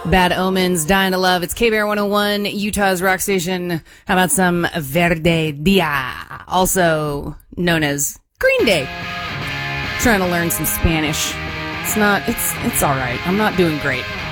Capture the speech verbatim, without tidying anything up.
Bad Omens, Dying to Love. It's K B R one oh one, Utah's rock station. How about some Verde Dia, also known as Green Day? Trying to learn some Spanish. It's not, it's, it's alright. I'm not doing great.